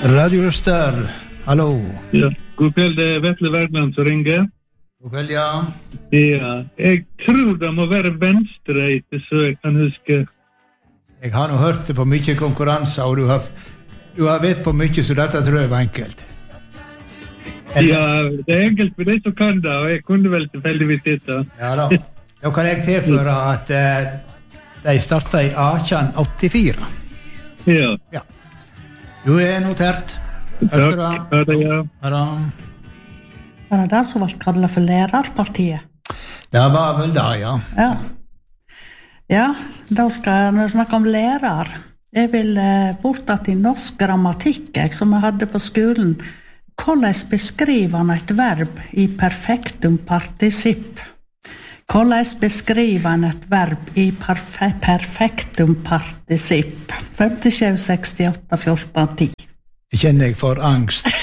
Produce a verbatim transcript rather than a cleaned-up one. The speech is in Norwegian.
Radio Øster, hallo. Ja, god kveld, det er Vetle Bergland som ringer. God kveld, ja. Ja, jeg tror det må være venstre etter, så jeg kan huske. Jeg har nå hørt det på mye konkurranser, og du har, du har vet på mye, så dette tror jeg var enkelt. Eller? Ja, det er enkelt for deg som kan det, og jeg kunne vel tilfeldigvis dette. Ja da. Da kan jeg tilføre at uh, de startet i atten åttifire. Ja. Ja. Du er notert. Takk, ha det, ja. Ha det. Var det det som var kallet for lærerpartiet? Det var vel det, ja. Ja. Ja, da skal jeg snakke om lærer. Jeg vil eh, borta til norsk grammatikk, jeg, som jeg hadde på skolen. Hvordan beskriver han et verb i perfektum participp? Hvordan beskriver han et verb i perfe perfektum participp? fem sju seks åtte fjorten ti. Jeg kjenner jeg for angst.